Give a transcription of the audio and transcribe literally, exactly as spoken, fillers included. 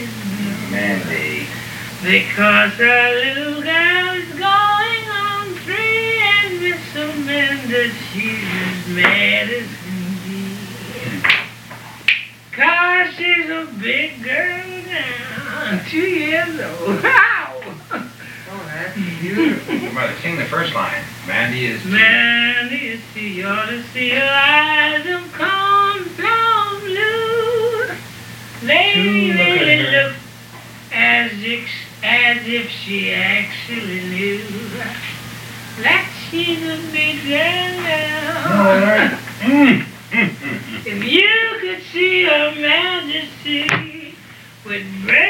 Mandy. Because our little girl is going on three, and Miss Amanda, she's as mad as can be. Cause she's a big girl now, two years old. Wow! Oh, that's beautiful. Brother, sing the first line. Mandy is... Mandy is too, you ought to see her eyes of cornflower blue. They Look at really her. look as if, as if she actually knew that she's a big girl now. All right. Mm. Mm, mm, mm. If you could see her majesty with breath